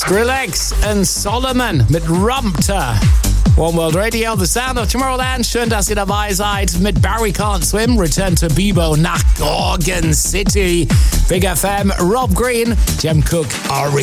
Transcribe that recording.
Skrillex und Solomon mit Rumpter. One World Radio, the sound of Tomorrowland. Schön, dass ihr dabei seid mit Barry Can't Swim, Return to Bebo nach Gorgon City. Big FM, Rob Green, Jem Cook, Ari.